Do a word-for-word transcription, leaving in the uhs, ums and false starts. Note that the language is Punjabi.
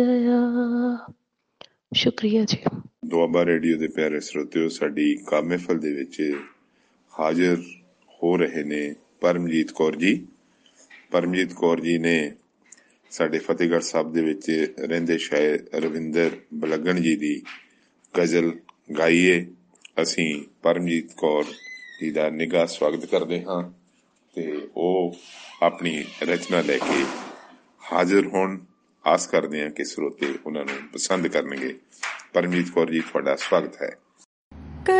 ਸ਼ੁਕਰੀਆ ਜੀ। ਦੁਆਬਾ ਰੇਡੀਓ ਦੇ ਪਿਆਰੇ ਸਰੋਤਿਓ, ਸਾਡੀ ਕਾਵਿ ਮਹਿਫਲ ਦੇ ਵਿੱਚ ਹਾਜ਼ਰ ਹੋ ਰਹੇ ਨੇ ਪਰਮਜੀਤ ਕੌਰ ਜੀ। ਪਰਮਜੀਤ ਕੌਰ ਜੀ ਨੇ ਸਾਡੇ ਫਤਿਹਗੜ੍ਹ ਸਾਹਿਬ ਦੇ ਵਿੱਚ ਰਹਿੰਦੇ ਸ਼ਾਇਰ ਰਵਿੰਦਰ ਬਲਗਣ ਜੀ ਦੀ ਗਜ਼ਲ ਗਾਈਏ। ਅਸੀਂ ਪਰਮਜੀਤ ਕੌਰ ਜੀ ਦਾ ਨਿੱਘਾ ਸਵਾਗਤ ਕਰਦੇ ਹਾਂ ਤੇ ਉਹ ਆਪਣੀ ਰਚਨਾ ਲੈ ਕੇ ਹਾਜ਼ਰ ਹੋਣ। ਆਸ ਕਰਦੇ ਹਾਂ ਕਿ ਸਰੋਤੇ ਉਹਨਾਂ ਨੂੰ ਪਸੰਦ ਕਰਨਗੇ। ਪਰਮਜੀਤ ਕੌਰ ਜੀ, ਤੁਹਾਡਾ ਸਵਾਗਤ ਹੈ।